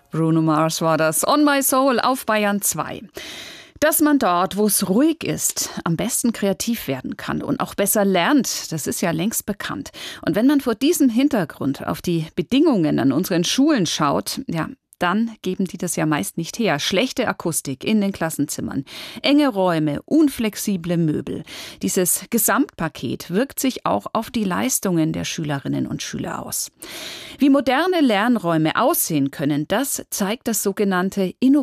Bruno Mars war das. On My Soul auf Bayern 2. Dass man dort, wo es ruhig ist, am besten kreativ werden kann und auch besser lernt, das ist ja längst bekannt. Und wenn man vor diesem Hintergrund auf die Bedingungen an unseren Schulen schaut, ja, dann geben die das ja meist nicht her. Schlechte Akustik in den Klassenzimmern, enge Räume, unflexible Möbel. Dieses Gesamtpaket wirkt sich auch auf die Leistungen der Schülerinnen und Schüler aus. Wie moderne Lernräume aussehen können, das zeigt das sogenannte